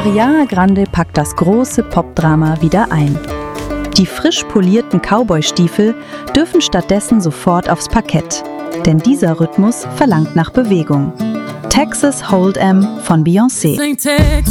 Ariana Grande packt das große Popdrama wieder ein. Die frisch polierten Cowboy-Stiefel dürfen stattdessen sofort aufs Parkett, denn dieser Rhythmus verlangt nach Bewegung. Texas Hold'em von Beyoncé.